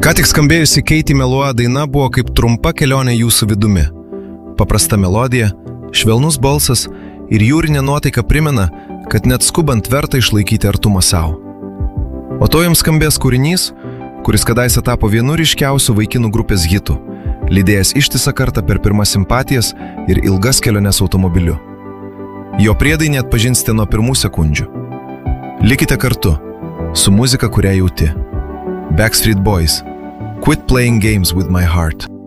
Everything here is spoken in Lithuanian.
Ką tik skambėjusi Katie Melua daina buvo kaip trumpa kelionė jūsų vidumi. Paprasta melodija, švelnus balsas ir jūrinė nuotaika primena, kad net skubant verta išlaikyti artumą savo. O to jums skambės kūrinys, kuris kadaise tapo vienu ryškiausių vaikinų grupės hitų, lydėjęs ištisą kartą per pirmas simpatijas ir ilgas keliones automobiliu. Jo priedainį atpažinsite nuo pirmų sekundžių. Likite kartu su muzika, kurią jauti. Backstreet Boys, Quit Playing Games with My Heart.